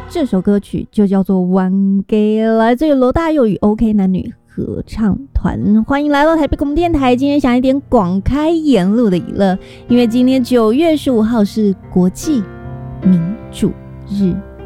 这首歌曲就叫做《还给》，来自于罗大佑与 OK 男女合唱团。欢迎来到台北广播电台，今天想一点广开言路的娱乐，因为今天9月15号是国际民主日。